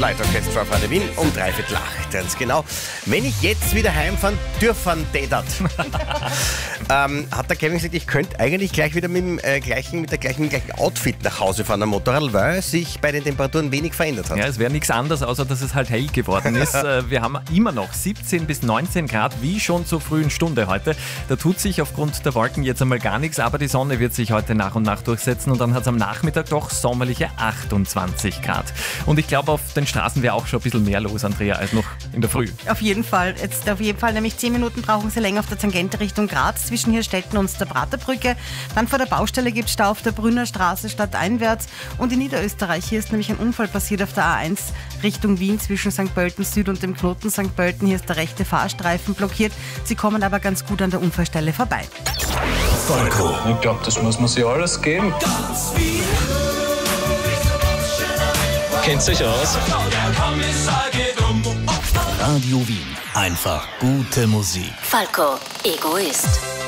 Light Orchestra von Wien um 7:45, ganz genau. Wenn ich jetzt wieder heimfahren dürfen tätat, hat der Kevin gesagt, ich könnte eigentlich gleich wieder mit der gleichen Outfit nach Hause fahren am Motorrad, weil sich bei den Temperaturen wenig verändert hat. Ja, es wäre nichts anderes, außer dass es halt hell geworden ist. Wir haben immer noch 17 bis 19 Grad, wie schon zur frühen Stunde heute. Da tut sich aufgrund der Wolken jetzt einmal gar nichts, aber die Sonne wird sich heute nach und nach durchsetzen und dann hat es am Nachmittag doch sommerliche 28 Grad. Und ich glaube, auf den Straßen wäre auch schon ein bisschen mehr los, Andrea, als noch in der Früh. Auf jeden Fall. Jetzt auf jeden Fall, nämlich 10 Minuten brauchen Sie länger auf der Tangente Richtung Graz, zwischen Hirstetten und der Praterbrücke. Dann vor der Baustelle gibt es Stau auf der Brünner Straße stadteinwärts. Und in Niederösterreich, hier ist nämlich ein Unfall passiert auf der A1 Richtung Wien zwischen St. Pölten Süd und dem Knoten St. Pölten. Hier ist der rechte Fahrstreifen blockiert. Sie kommen aber ganz gut an der Unfallstelle vorbei. Falco. Ich glaube, das muss man sich alles geben. Kennt sich aus. Radio Wien. Einfach gute Musik. Falco, Egoist.